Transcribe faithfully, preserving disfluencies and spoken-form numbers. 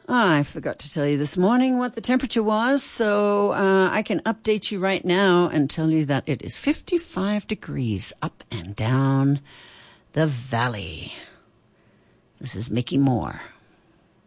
I forgot to tell you this morning what the temperature was, so uh, I can update you right now and tell you that it is fifty-five degrees up and down the valley. This is Mickey Moore.